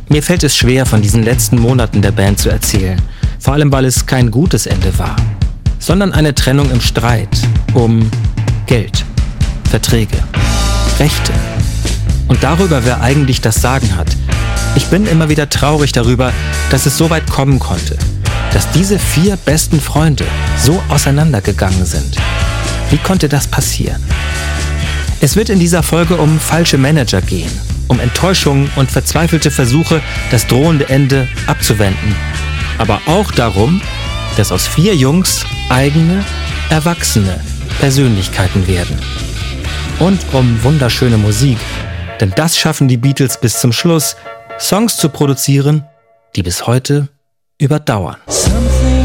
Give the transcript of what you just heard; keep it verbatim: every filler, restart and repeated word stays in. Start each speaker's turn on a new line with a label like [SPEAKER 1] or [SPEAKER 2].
[SPEAKER 1] Mir fällt es schwer, von diesen letzten Monaten der Band zu erzählen. Vor allem, weil es kein gutes Ende war, sondern eine Trennung im Streit um Geld, Verträge, Rechte und darüber, wer eigentlich das Sagen hat. Ich bin immer wieder traurig darüber, dass es so weit kommen konnte, dass diese vier besten Freunde so auseinandergegangen sind. Wie konnte das passieren? Es wird in dieser Folge um falsche Manager gehen, um Enttäuschungen und verzweifelte Versuche, das drohende Ende abzuwenden. Aber auch darum, dass aus vier Jungs eigene, erwachsene Persönlichkeiten werden. Und um wunderschöne Musik, denn das schaffen die Beatles bis zum Schluss, Songs zu produzieren, die bis heute überdauern.
[SPEAKER 2] So